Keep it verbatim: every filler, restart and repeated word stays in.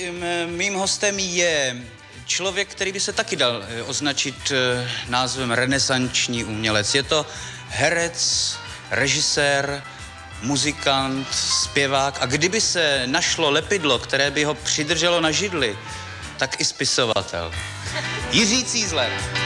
Tím mým hostem je člověk, který by se taky dal označit názvem renesanční umělec. Je to herec, režisér, muzikant, zpěvák a kdyby se našlo lepidlo, které by ho přidrželo na židli, tak i spisovatel. Jiří Cízler.